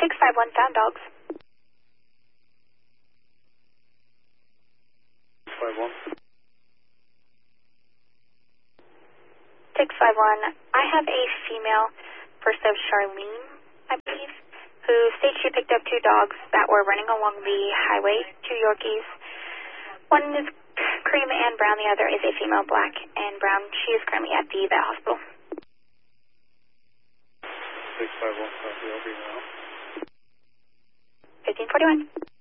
651 found dogs. 651. 651. I have a female, first of Charlene, I believe, who states she picked up 2 dogs that were running along the highway, 2 Yorkies. One is cream and brown, the other is a female, black and brown. She is currently at the vet hospital. 651, copy, I'll be now. 1541.